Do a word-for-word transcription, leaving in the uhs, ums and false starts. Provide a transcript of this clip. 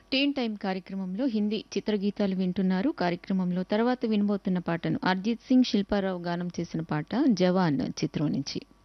టీన్ time కార్యక్రమంలో హిందీ చిత్రగీతాలు వింటున్నారు. కార్యక్రమంలో తర్వాత వినబోతున్న పాటను అర్జిత్ సింగ్, శిల్పారావు గానం చేసిన పాట 'జవాన్' చిత్రం నుంచి.